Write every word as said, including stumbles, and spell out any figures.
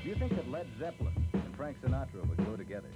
Do you think that Led Zeppelin and Frank Sinatra would go together?